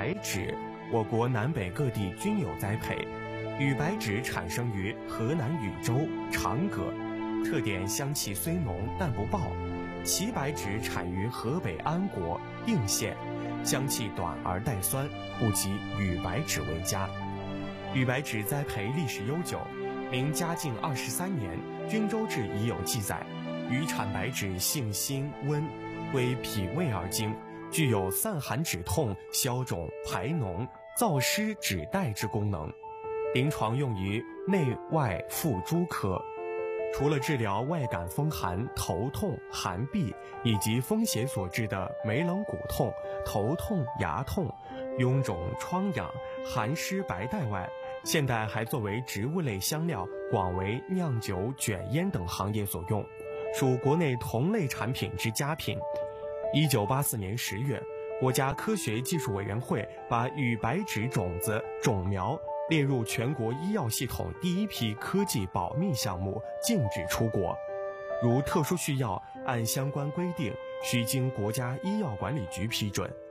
白芷，我国南北各地均有栽培。羽白芷产生于河南禹州、长葛，特点香气虽浓但不爆。齐白芷产于河北安国、定县，香气短而带酸，不及羽白芷为佳。羽白芷栽培历史悠久，明嘉靖23年，《均州志》已有记载。羽产白芷性辛温，归脾胃而经，具有散寒止痛、消肿排脓、燥湿止带之功能。临床用于内外妇诸科，除了治疗外感风寒、头痛、寒痹以及风邪所致的眉棱骨痛、头痛、牙痛、臃肿疮疡、寒湿白带外，现代还作为植物类香料，广为酿酒、卷烟等行业所用，属国内同类产品之佳品。1984年10月，国家科学技术委员会把羽白芷种子、种苗列入全国医药系统第一批科技保密项目，禁止出国。如特殊需要，按相关规定，需经国家医药管理局批准。